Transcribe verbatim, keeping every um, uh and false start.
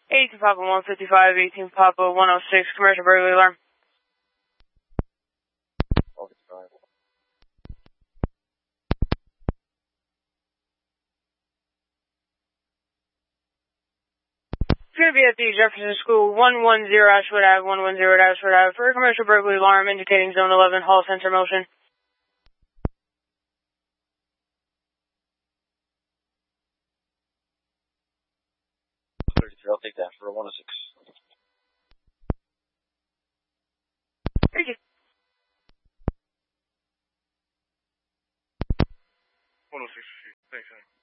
eighteen Papa one fifty-five, eighteen Papa one oh six, commercial burglary alarm. It's going to be at the Jefferson School, one one zero Ashwood Ave, one one zero Ashwood Ave, for a commercial burglary alarm indicating zone eleven, hall sensor motion. I'll take that for a one oh six. Thank you. one oh six, thanks, man.